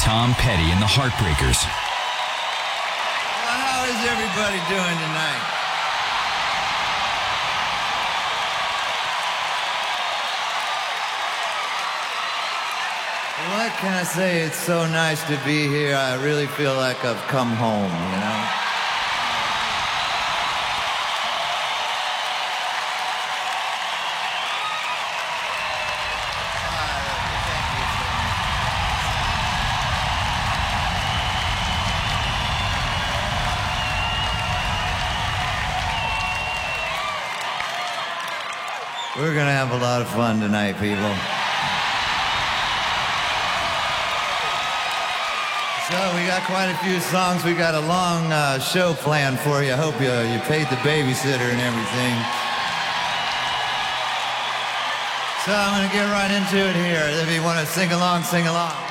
Tom Petty and the Heartbreakers. Well, how is everybody doing tonight? What can I say? It's so nice to be here. I really feel like I've come home, you know? We're gonna have a lot of fun tonight, people. So we got quite a few songs. We got a long show planned for you. I hope you paid the babysitter and everything. So I'm gonna get right into it here. If you want to sing along, sing along.